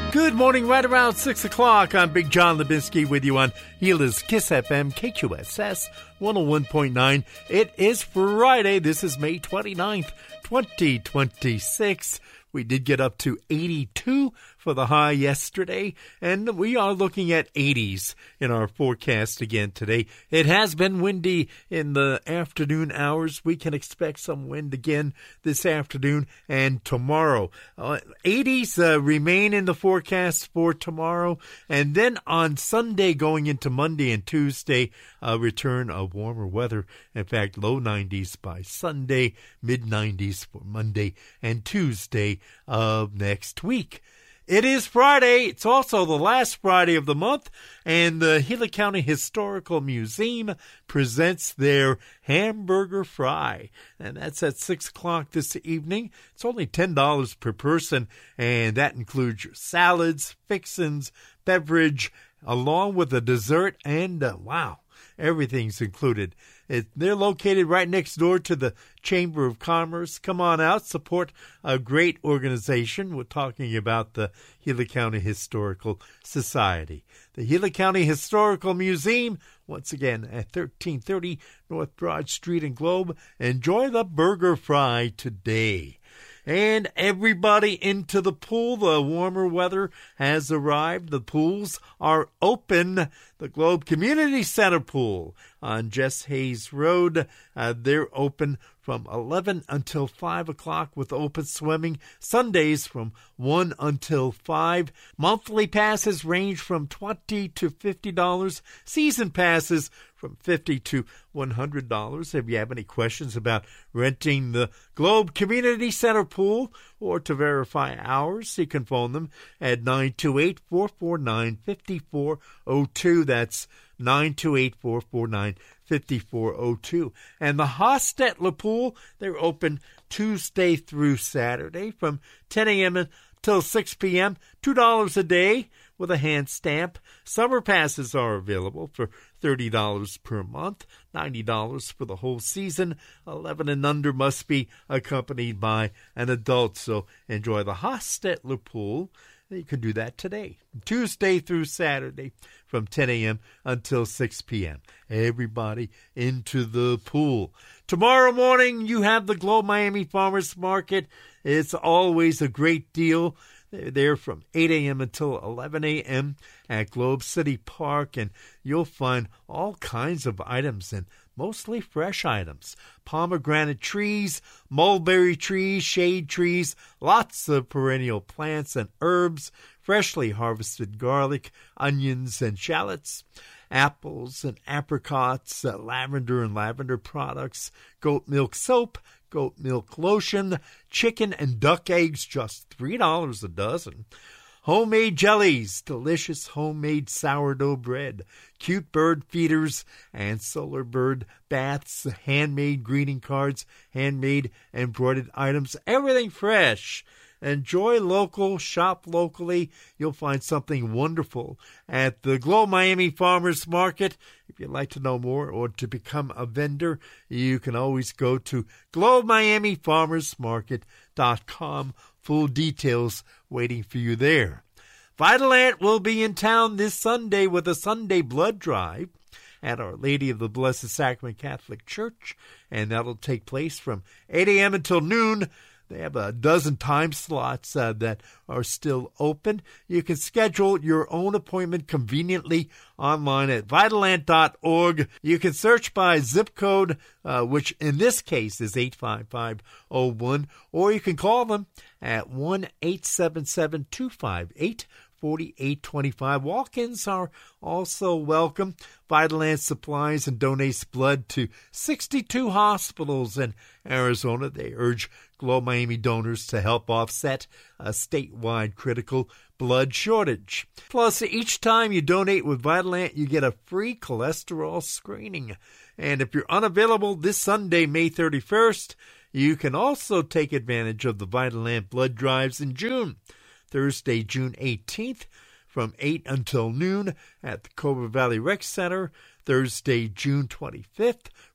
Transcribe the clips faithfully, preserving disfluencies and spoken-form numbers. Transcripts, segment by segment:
Good morning, right around six o'clock. I'm Big John Lubinsky with you on Gila's Kiss F M, K Q S S one oh one point nine. It is Friday. This is May twenty-ninth, twenty twenty-six. We did get up to eighty-two for the high yesterday, and we are looking at eighties in our forecast again today. It has been windy in the afternoon hours. We can expect some wind again this afternoon and tomorrow. Uh, eighties uh, remain in the forecast for tomorrow, and then on Sunday going into Monday and Tuesday, a return of warmer weather. In fact, low nineties by Sunday, mid nineties for Monday and Tuesday of next week. It is Friday. It's also the last Friday of the month, and the Gila County Historical Museum presents their hamburger fry, and that's at six o'clock this evening. It's only ten dollars per person, and that includes your salads, fixins, beverage, along with a dessert, and uh, wow, everything's included. It, they're located right next door to the Chamber of Commerce. Come on out, support a great organization. We're talking about the Gila County Historical Society. The Gila County Historical Museum, once again, at thirteen thirty North Broad Street in Globe. Enjoy the burger fry today. And everybody into the pool. The warmer weather has arrived. The pools are open. The Globe Community Center pool on Jess Hayes Road, uh, they're open from eleven until five o'clock with open swimming. Sundays from one until five. Monthly passes range from twenty dollars to fifty dollars. Season passes from fifty dollars to one hundred dollars. If you have any questions about renting the Globe Community Center pool or to verify hours, you can phone them at nine two eight, four four nine, five four zero two. That's nine two eight, four four nine, five four zero two. And the Hostetler Pool, they're open Tuesday through Saturday from ten a.m. until six p.m., two dollars a day with a hand stamp. Summer passes are available for thirty dollars per month, ninety dollars for the whole season. eleven and under must be accompanied by an adult, so enjoy the Hostetler Pool. You can do that today, Tuesday through Saturday from ten a.m. until six p.m. Everybody into the pool. Tomorrow morning, you have the Globe Miami Farmers Market. It's always a great deal. They're there from eight a.m. until eleven a.m. at Globe City Park, and you'll find all kinds of items and mostly fresh items. Pomegranate trees, mulberry trees, shade trees, lots of perennial plants and herbs, freshly harvested garlic, onions, and shallots, apples and apricots, uh, lavender and lavender products, goat milk soap, goat milk lotion, chicken and duck eggs, just three dollars a dozen. Homemade jellies, delicious homemade sourdough bread, cute bird feeders, and solar bird baths, handmade greeting cards, handmade embroidered items, everything fresh. Enjoy local, shop locally. You'll find something wonderful at the Globe Miami Farmers Market. If you'd like to know more or to become a vendor, you can always go to globe miami farmers market dot com. Full details waiting for you there. Vitalant will be in town this Sunday with a Sunday blood drive at Our Lady of the Blessed Sacrament Catholic Church, and that'll take place from eight a.m. until noon. They have a dozen time slots uh, that are still open. You can schedule your own appointment conveniently online at vitalant dot org. You can search by zip code, uh, which in this case is eight five five zero one, or you can call them at one eight seven seven, two five eight, four eight two five. Walk-ins are also welcome. Vitalant supplies and donates blood to sixty-two hospitals in Arizona. They urge Globe Miami donors to help offset a statewide critical blood shortage. Plus, each time you donate with Vitalant, you get a free cholesterol screening. And if you're unavailable this Sunday, May thirty-first, you can also take advantage of the Vitalant blood drives in June. Thursday, June eighteenth, from eight until noon at the Cobra Valley Rec Center. Thursday, June twenty-fifth,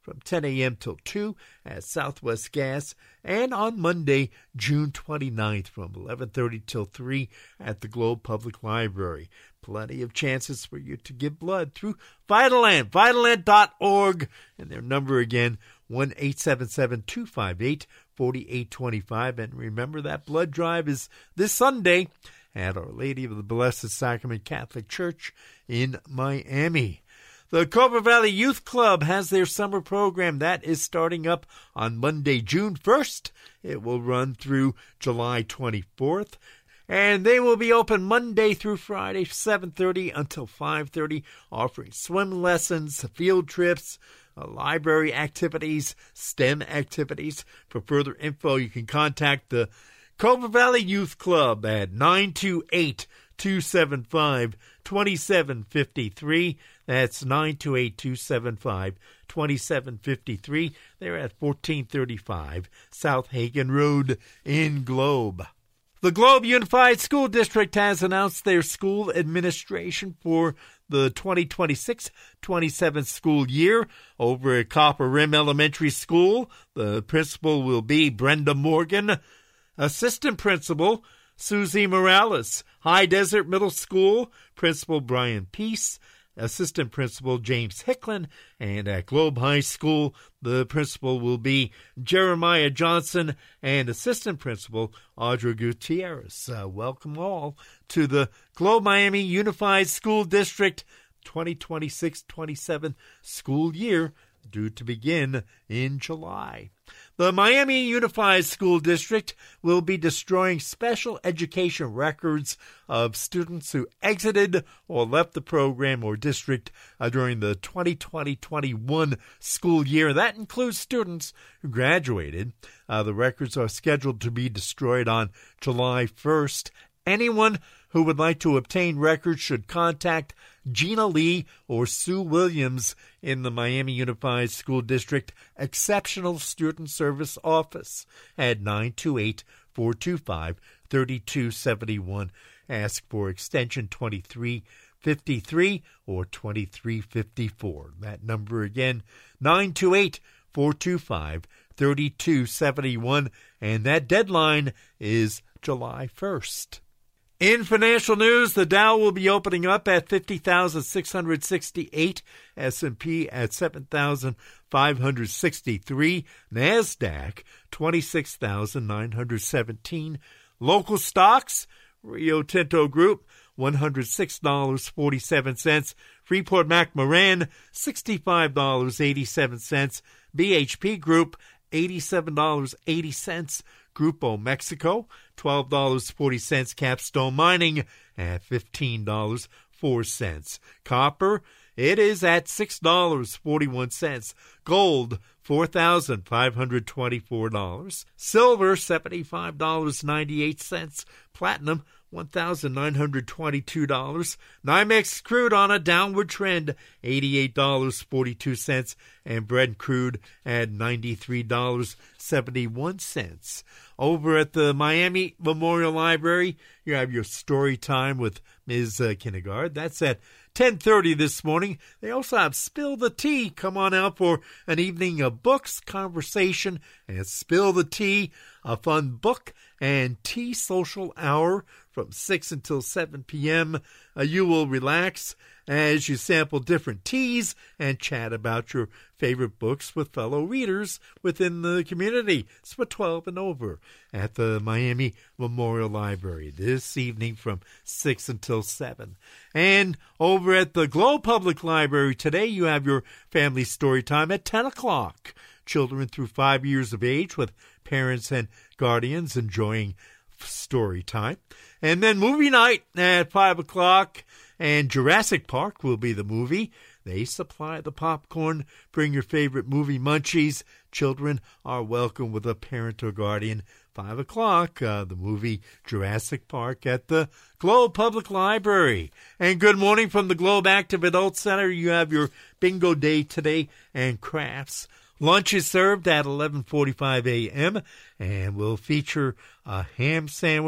from ten a.m. till two at Southwest Gas, and on Monday, June twenty-ninth, from eleven thirty till three at the Globe Public Library. Plenty of chances for you to give blood through Vitalant, vitalant dot org, and their number again, one eight seven seven, two five eight, four eight two five. And remember, that blood drive is this Sunday at Our Lady of the Blessed Sacrament Catholic Church in Miami. The Cobra Valley Youth Club has their summer program that is starting up on Monday, June first. It will run through July twenty-fourth. And they will be open Monday through Friday, seven thirty until five thirty, offering swim lessons, field trips, uh, library activities, STEM activities. For further info, you can contact the Cobra Valley Youth Club at nine two eight, two seven five, two seven five three. That's nine two eight, two seven five, two seven five three. They're at fourteen thirty-five South Hagen Road in Globe. The Globe Unified School District has announced their school administration for the twenty twenty-six twenty-seven school year. Over at Copper Rim Elementary School, the principal will be Brenda Morgan. Assistant Principal, Susie Morales. High Desert Middle School, Principal Brian Peace. Assistant Principal James Hicklin, and at Globe High School, the principal will be Jeremiah Johnson, and Assistant Principal Audra Gutierrez. Uh, welcome all to the Globe Miami Unified School District twenty twenty-six twenty-seven school year, due to begin in July. The Miami Unified School District will be destroying special education records of students who exited or left the program or district uh, during the twenty twenty twenty-one school year. That includes students who graduated. Uh, the records are scheduled to be destroyed on July first. Anyone who would like to obtain records should contact Gina Lee or Sue Williams in the Miami Unified School District Exceptional Student Service Office at nine two eight, four two five, three two seven one. Ask for extension twenty-three fifty-three or twenty-three fifty-four. That number again, nine two eight, four two five, three two seven one, and that deadline is July first. In financial news, the Dow will be opening up at fifty thousand six hundred sixty-eight, S and P at seven thousand five hundred sixty-three, NASDAQ twenty-six thousand nine hundred seventeen. Local stocks, Rio Tinto Group, one hundred six dollars and forty-seven cents. Freeport-McMoRan, sixty-five dollars and eighty-seven cents. B H P Group, eighty-seven dollars and eighty cents. Grupo Mexico, twelve dollars and forty cents. Capstone Mining at fifteen dollars and four cents. Copper, it is at six dollars and forty-one cents. Gold, four thousand five hundred twenty-four dollars. Silver, seventy-five dollars and ninety-eight cents. Platinum, one thousand nine hundred twenty-two dollars. NYMEX crude on a downward trend, eighty-eight dollars and forty-two cents. And Brent crude at ninety-three dollars and seventy-one cents. Over at the Miami Memorial Library, you have your story time with Miz Uh, Kinnegard. That's at ten thirty this morning. They also have Spill the Tea. Come on out for an evening of books, conversation, and Spill the Tea, a fun book and tea social hour from six until seven p.m. Uh, you will relax as you sample different teas and chat about your favorite books with fellow readers within the community. It's for twelve and over at the Miami Memorial Library this evening from six until seven. And over at the Globe Public Library today, you have your family story time at ten o'clock. Children through five years of age with parents and guardians enjoying story time. And then movie night at five o'clock, and Jurassic Park will be the movie. They supply the popcorn. Bring your favorite movie munchies. Children are welcome with a parent or guardian. Five o'clock, uh, the movie Jurassic Park at the Globe Public Library. And good morning from the Globe Active Adult Center. You have your bingo day today and crafts. Lunch is served at eleven forty-five a.m. and will feature a ham sandwich,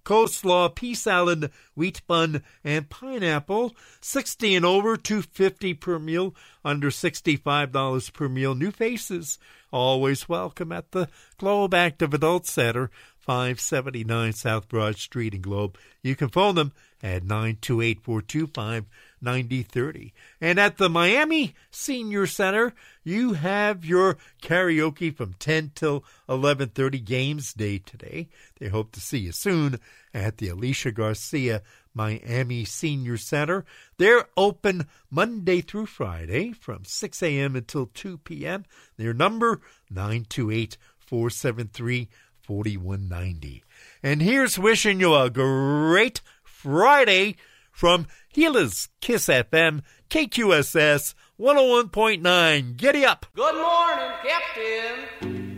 coleslaw, pea salad, wheat bun, and pineapple. sixty and over, two hundred fifty dollars per meal. Under sixty-five dollars per meal. New faces always welcome at the Globe Active Adult Center, five seventy-nine South Broad Street in Globe. You can phone them at nine two eight, four two five, nine zero three zero. And at the Miami Senior Center, you have your karaoke from ten till eleven thirty, games day today. They hope to see you soon at the Alicia Garcia Miami Senior Center. They're open Monday through Friday from six a.m. until two p.m. Their number, nine two eight, four seven three, four one nine zero. And here's wishing you a great Friday from Gila's Kiss F M, K Q S S one oh one point nine. Giddy up. Good morning, Captain.